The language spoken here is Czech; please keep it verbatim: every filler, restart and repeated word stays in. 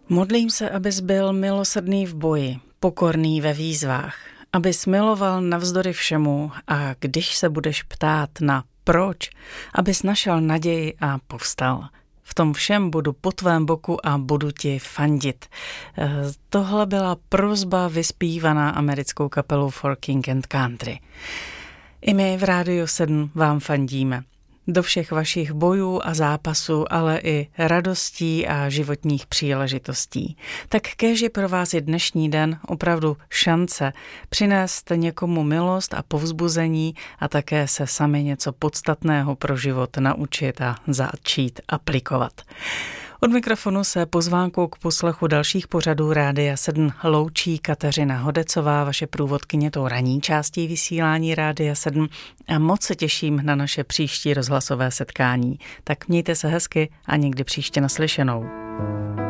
Modlím se, abys byl milosrdný v boji, pokorný ve výzvách, abys miloval navzdory všemu a když se budeš ptát na proč, abys našel naději a povstal. V tom všem budu po tvém boku a budu ti fandit. Tohle byla prosba vyspívaná americkou kapelou For King and Country. I my v Rádiu sedm vám fandíme. Do všech vašich bojů a zápasů, ale i radostí a životních příležitostí. Tak kéž je pro vás i dnešní den opravdu šance přinést někomu milost a povzbuzení a také se sami něco podstatného pro život naučit a začít aplikovat. Od mikrofonu se pozvánkou k poslechu dalších pořadů Rádia sedm loučí Kateřina Hodecová, vaše průvodkyně tou ranní částí vysílání Rádia sedm a moc se těším na naše příští rozhlasové setkání. Tak mějte se hezky a někdy příště naslyšenou.